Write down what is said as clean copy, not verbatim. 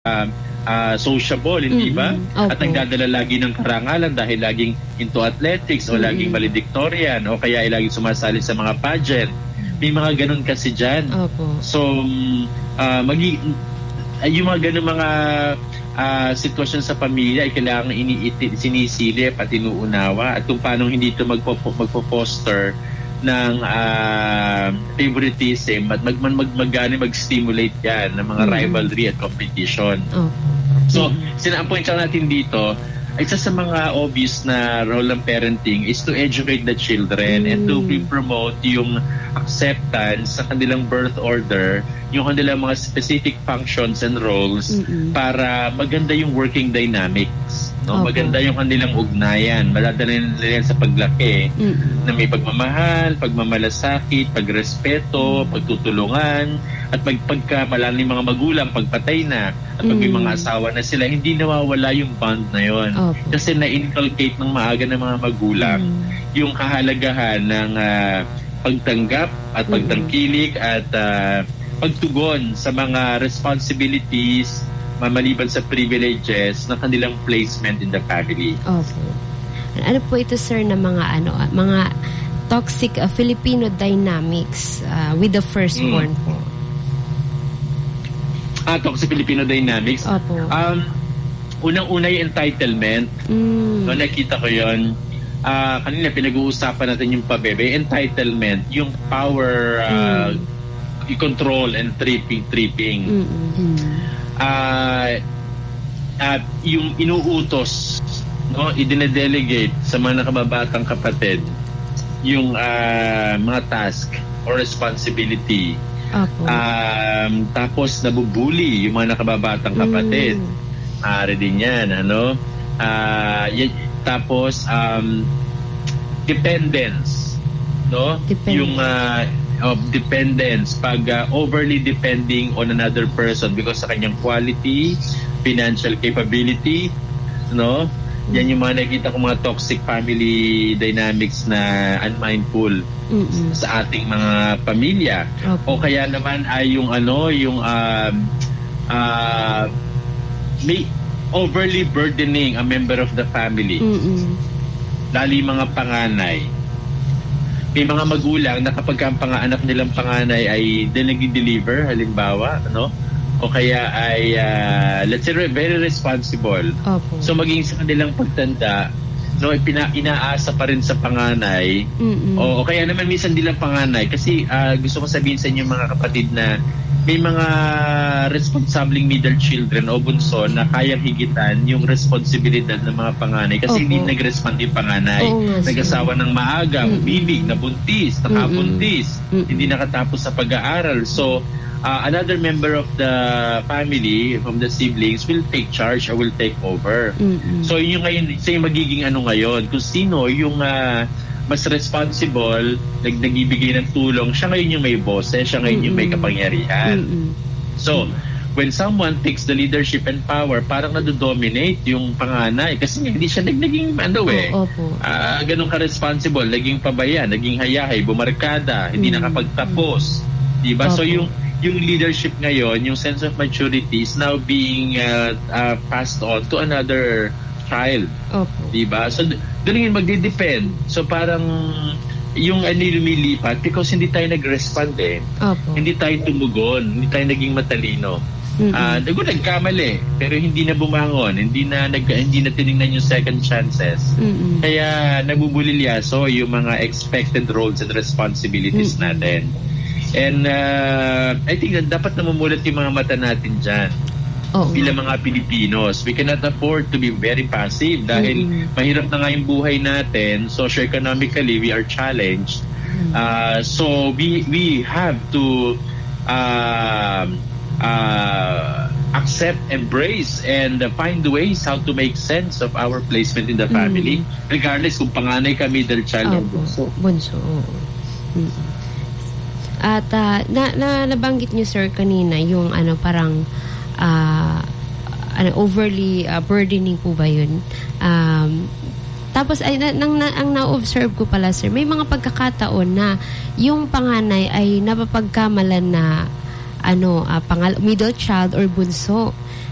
sociable, hindi ba? Opo. At nagdadala lagi ng karangalan dahil laging into athletics o laging valedictorian o kaya ay laging sumasali sa mga pageant. May mga ganun kasi dyan. Opo. So, yung mga ganun mga sitwasyon sa pamilya ay kailangan sinisilip at inuunawa at kung paano hindi ito magpo-foster ng favoritism at mag-stimulate yan ng mga rivalry at competition. So, sinapoint lang natin dito, isa sa mga obvious na role ng parenting is to educate the children and to promote yung acceptance sa kanilang birth order, yung kanilang mga specific functions and roles para maganda yung working dynamics. No? Maganda yung kanilang ugnayan. Madadala nila sa paglaki na may pagmamahal, pagmamalasakit, pagrespeto, pagtutulungan, at pagkamalalim mga magulang, pagpatay na, at pag may mga asawa na sila, hindi nawawala yung bond na yon. Kasi na-inculcate ng maaga ng mga magulang yung kahalagahan ng pagtanggap at pagtangkilik at pagtugon sa mga responsibilities maliban sa privileges ng kanilang placement in the family. Ano po ito, sir, na mga toxic Filipino dynamics with the firstborn po? Toxic Filipino dynamics? Unang-una yung entitlement. So, nakita ko yun. Kanina pinag-uusapan natin yung pabebe. Entitlement, yung power, control and tripping. Yung inuutos, no, i-delegate sa mga nakababatang kapatid yung mga task or responsibility. Tapos nabubuli yung mga nakababatang kapatid. Maaari din yan, ano? Tapos dependence, no? Yung dependence, pag overly depending on another person because sa kanyang quality, financial capability, no? Yan yung mga nakikita ko mga toxic family dynamics na unmindful sa ating mga pamilya. O kaya naman ay yung may overly burdening a member of the family. Lalo yung mga panganay. May mga magulang na kapag ang anak nilang panganay ay nag-deliver, halimbawa, ano? O kaya ay, let's say, very responsible. So, maging sa kanilang pagtanda, no, inaasa pa rin sa panganay. O kaya naman minsan di lang panganay. Kasi gusto ko sabihin sa inyo mga kapatid na may mga responsibleng middle children o bunso na kayang higitan yung responsibilidad ng mga panganay kasi hindi nag-respond yung panganay. Nag-asawa ng maaga, umibig, nabuntis, nakabuntis, hindi nakatapos sa pag-aaral. So, another member of the family from the siblings will take charge or will take over. So, yun yung ngayon, yung magiging ngayon, kung sino yung mas responsible, nagbibigay ng tulong, siya ngayon yung may boses, siya ngayon yung may kapangyarihan. So, when someone takes the leadership and power, parang nado-dominate yung panganay kasi hindi siya naging ganun ka-responsible, naging pabaya, naging hayahay, bumarkada, hindi nakapagtapos. Diba? So, yung leadership ngayon, yung sense of maturity is now being passed on to another child. Diba? So, doon yung magdidepend. So, parang yung lumilipat because hindi tayo nag-respond Hindi tayo tumugon. Hindi tayo naging matalino. Nagkamali, pero hindi na bumangon. Hindi na tinignan yung second chances. Kaya nabubulilyaso yung mga expected roles and responsibilities natin. And I think that dapat namumulat yung mga mata natin dyan. Bilang mga Pilipinos, we cannot afford to be very passive dahil mahirap na nga yung buhay natin. Socio-economically, we are challenged. So we have to accept, embrace, and find ways how to make sense of our placement in the family, regardless kung panganay ka, middle child, o bunso. At nabanggit niyo, sir, kanina yung parang overly burdening po ba yun? Tapos ay ang na-observe ko pala, sir, may mga pagkakataon na yung panganay ay napapagkamalan na middle child or bunso.